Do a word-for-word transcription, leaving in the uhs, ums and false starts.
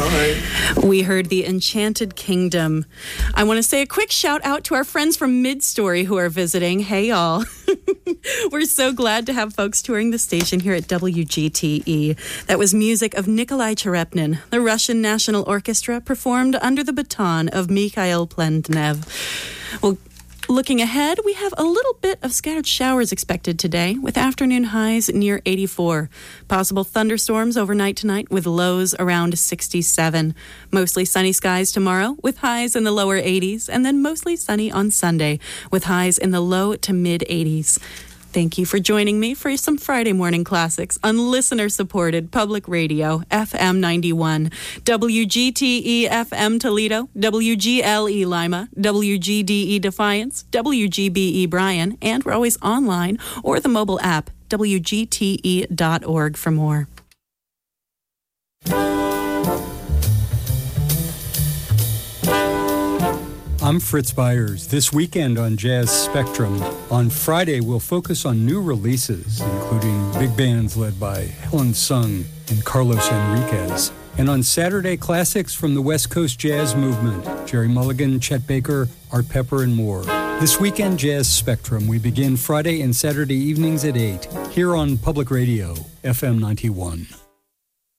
right. We heard The Enchanted Kingdom. I want to say a quick shout out to our friends from Mid-Story who are visiting. Hey, y'all. We're so glad to have folks touring the station here at W G T E. That was music of Nikolai Cherepnin. The Russian National Orchestra performed under the baton of Mikhail Plendnev. Well, looking ahead, we have a little bit of scattered showers expected today, with afternoon highs near eighty-four. Possible thunderstorms overnight tonight with lows around sixty-seven. Mostly sunny skies tomorrow with highs in the lower eighties, and then mostly sunny on Sunday with highs in the low to mid eighties. Thank you for joining me for some Friday morning classics on listener-supported public radio, F M ninety-one, W G T E F M Toledo, W G L E Lima, W G D E Defiance, W G B E Bryan, and we're always online or the mobile app, W G T E dot org for more. I'm Fritz Byers. This weekend on Jazz Spectrum, on Friday we'll focus on new releases, including big bands led by Helen Sung and Carlos Enriquez. And on Saturday, classics from the West Coast jazz movement, Jerry Mulligan, Chet Baker, Art Pepper, and more. This weekend, Jazz Spectrum, we begin Friday and Saturday evenings at eight, here on Public Radio, F M ninety-one.